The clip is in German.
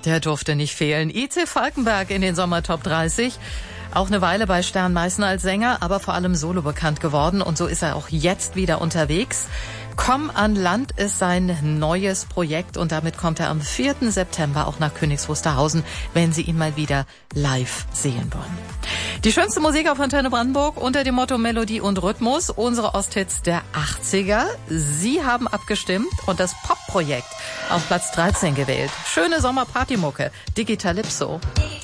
Der durfte nicht fehlen. I.C. Falkenberg in den Sommertop 30. Auch eine Weile bei Stern Meißner als Sänger, aber vor allem solo bekannt geworden. Und so ist er auch jetzt wieder unterwegs. Komm an Land ist sein neues Projekt und damit kommt er am 4. September auch nach Königs Wusterhausen, wenn Sie ihn mal wieder live sehen wollen. Die schönste Musik auf Antenne Brandenburg unter dem Motto Melodie und Rhythmus, unsere Osthits der 80er. Sie haben abgestimmt und das Pop-Projekt auf Platz 13 gewählt. Schöne Sommerpartymucke, Digitalypso.